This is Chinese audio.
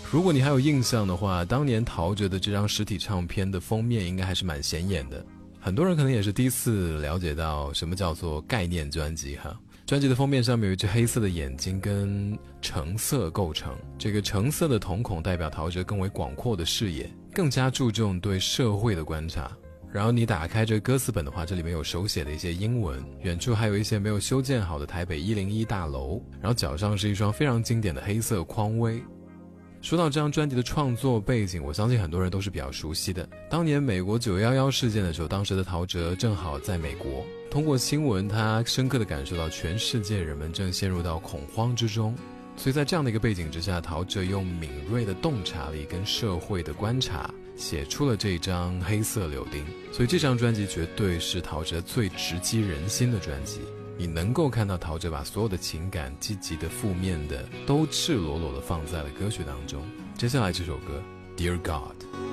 如果你还有印象的话，当年陶喆的这张实体唱片的封面应该还是蛮显眼的，很多人可能也是第一次了解到什么叫做概念专辑哈。专辑的封面上面有一只黑色的眼睛跟橙色构成，这个橙色的瞳孔代表陶喆更为广阔的视野，更加注重对社会的观察。然后你打开这个歌词本的话，这里面有手写的一些英文，远处还有一些没有修建好的台北101大楼，然后脚上是一双非常经典的黑色匡威。说到这张专辑的创作背景，我相信很多人都是比较熟悉的。当年美国911事件的时候，当时的陶喆正好在美国，通过新闻他深刻地感受到全世界人们正陷入到恐慌之中，所以在这样的一个背景之下，陶喆用敏锐的洞察力跟社会的观察写出了这张黑色柳丁。所以这张专辑绝对是陶喆最直击人心的专辑，你能够看到陶喆把所有的情感，积极的负面的都赤裸裸的放在了歌曲当中。接下来这首歌 Dear God。